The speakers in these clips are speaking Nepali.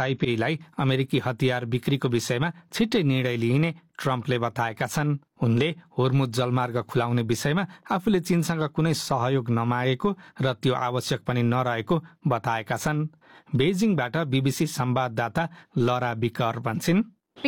ताइपेईलाई अमेरिकी हतियार बिक्रीको विषयमा छिट्टै निर्णय लिइने ट्रम्पले बताएका छन्। उनले होर्मुज जलमार्ग खुलाउने विषयमा आफूले चीनसँग कुनै सहयोग नमागेको र त्यो आवश्यक पनि नरहेको बताएका छन्। बेजिङबाट बीबीसी संवाददाता लरा बिकर भन्छिन्,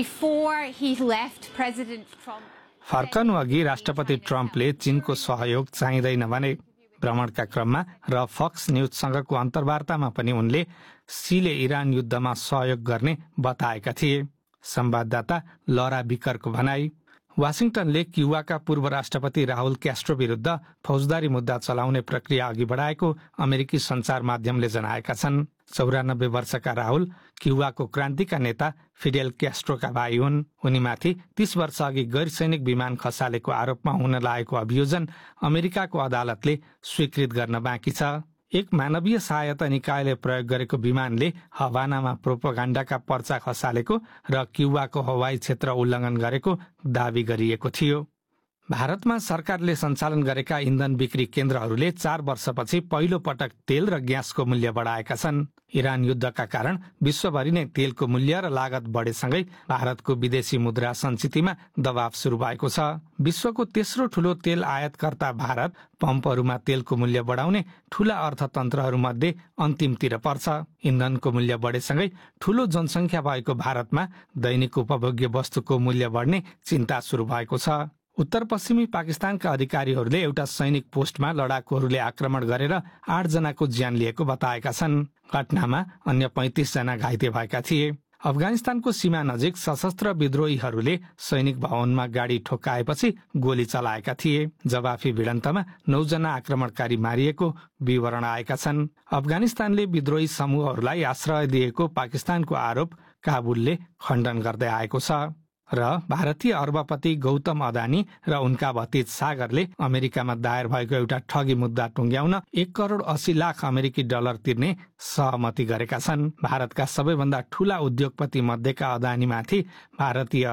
फर्कनु अघि राष्ट्रपति ट्रम्पले चीनको सहयोग चाहिँदैन भने। भ्रमणका क्रममा र फक्स न्यूजसँगको अन्तर्वार्तामा पनि उनले सीले इरान युद्धमा सहयोग गर्ने बताएका थिए। संवाददाता लरा बिकरको भनाई, वाशिंगटनले क्युबाका पूर्व राष्ट्रपति राहुल क्यास्ट्रो विरुद्ध फौजदारी मुद्दा चलाउने प्रक्रिया अघि बढाएको अमेरिकी सञ्चार माध्यमले जनाएका छन्। 94 वर्षका राहुल क्युबाको क्रान्तिका नेता फिडेल क्यास्ट्रोका भाइ हुन्। उनीमाथि 30 वर्ष अघि गैर सैनिक विमान खसालेको आरोपमा हुन लागेको अभियोजन अमेरिकाको अदालतले स्वीकृत गर्न बाँकी छ। एक मानवीय सहायता निकायले प्रयोग गरेको विमानले हवानामा प्रोपागान्डाका पर्चा खसालेको र क्युबाको हवाई क्षेत्र उल्लङ्घन गरेको दावी गरिएको थियो। भारतमा सरकारले सञ्चालन गरेका इन्धन बिक्री केन्द्रहरूले 4 वर्षपछि पहिलो पटक तेल र ग्यासको मूल्य बढाएका छन्। इरान युद्धका कारण विश्वभरि नै तेलको मूल्य र लागत बढेसँगै भारतको विदेशी मुद्रा सञ्चितमा दबाव सुरु भएको छ। विश्वको तेस्रो ठूलो तेल आयातकर्ता भारत पम्पहरूमा तेलको मूल्य बढाउने ठूला अर्थतन्त्रहरूमध्ये अन्तिमतिर पर्छ। इन्धनको मूल्य बढेसँगै ठूलो जनसङ्ख्या भएको भारतमा दैनिक उपभोग्य वस्तुको मूल्य बढ्ने चिन्ता सुरु भएको छ। उत्तर पश्चिमी पाकिस्तानका अधिकारीहरूले एउटा सैनिक पोस्टमा लडाकुहरूले आक्रमण गरेर 8 जनाको ज्यान लिएको बताएका छन्। घटनामा अन्य 35 जना घाइते भएका थिए। अफगानिस्तानको सीमा नजिक सशस्त्र विद्रोहीहरूले सैनिक भवनमा गाडी ठोक्काएपछि गोली चलाएका थिए। जवाफी भिडन्तमा 9 जना आक्रमणकारी मारिएको विवरण आएका छन्। अफगानिस्तानले विद्रोही समूहहरूलाई आश्रय दिएको पाकिस्तानको आरोप काबुलले खण्डन गर्दै आएको छ। र भारतीय अर्बपति गौतम अदानी र उनका भतिज सागरले अमेरिकामा दायर भएको एउटा ठगी मुद्दा टुङ्ग्याउन 1 करोड 80 लाख अमेरिकी डलर तिर्ने सहमति गरेका छन्। भारतका सबैभन्दा ठूला उद्योगपति मध्येका अदानीमाथि भारतीय